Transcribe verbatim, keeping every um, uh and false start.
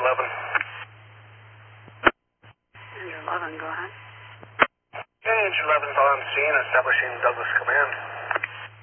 eleven. Ranger eleven, go ahead. Ranger eleven's on scene, establishing Douglas Command.